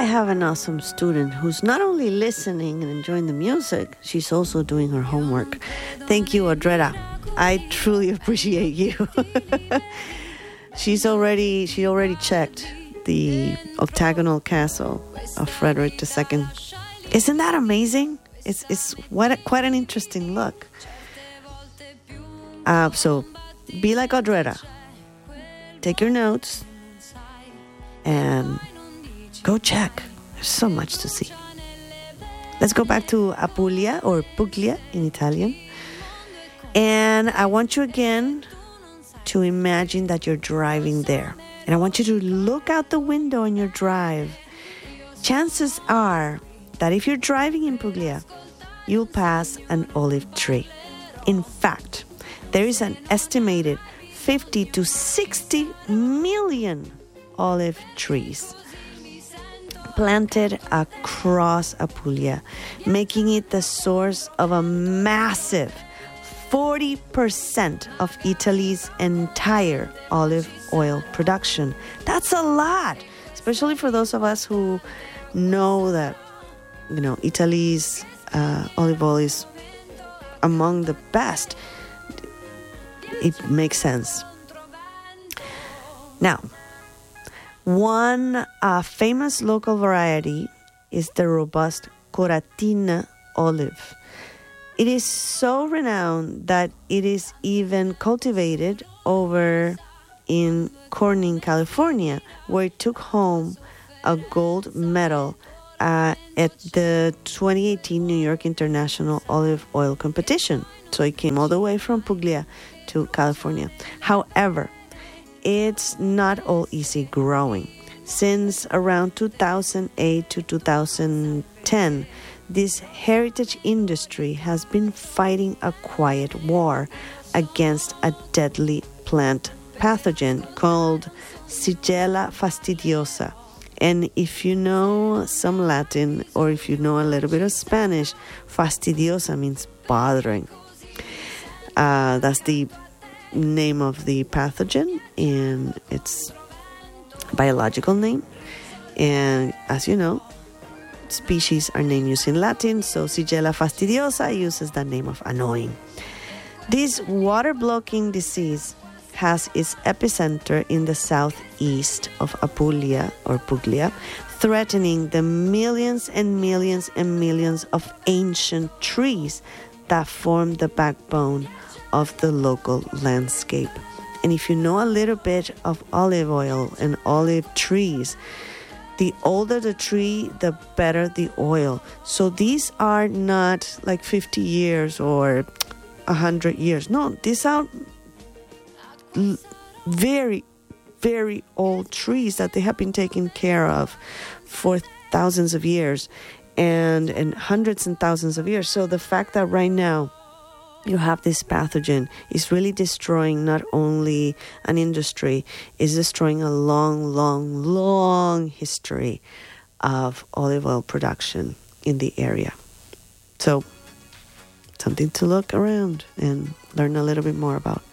I have an awesome student who's not only listening and enjoying the music, she's also doing her homework. Thank you, Audrera. I truly appreciate you. She already checked the octagonal castle of Frederick II. Isn't that amazing? It's quite an interesting look. So be like Audrera. Take your notes and go check. There's so much to see. Let's go back to Apulia or Puglia in Italian. And I want you again to imagine that you're driving there. And I want you to look out the window on your drive. Chances are that if you're driving in Puglia, you'll pass an olive tree. In fact, there is an estimated 50 to 60 million olive trees planted across Apulia, making it the source of a massive 40% of Italy's entire olive oil production. That's a lot, especially for those of us who know that, Italy's olive oil is among the best. It makes sense. Now, one famous local variety is the robust Coratina olive. It is so renowned that it is even cultivated over in Corning, California, where it took home a gold medal at the 2018 New York International Olive Oil Competition. So it came all the way from Puglia to California. However, it's not all easy growing. Since around 2008 to 2010, this heritage industry has been fighting a quiet war against a deadly plant pathogen called Shigella fastidiosa. And if you know some Latin or if you know a little bit of Spanish, fastidiosa means bothering. That's the name of the pathogen and its biological name. And as you know, species are named using Latin, so Shigella fastidiosa uses the name of annoying. This water-blocking disease has its epicenter in the southeast of Apulia or Puglia, threatening the millions and millions and millions of ancient trees that form the backbone of the local landscape. And if you know a little bit of olive oil and olive trees, the older the tree, the better the oil. So these are not like 50 years or 100 years. No, these are very, very old trees that they have been taken care of for thousands of years and hundreds and thousands of years. So the fact that right now you have this pathogen is really destroying not only an industry, is destroying a long, long, long history of olive oil production in the area. So something to look around and learn a little bit more about.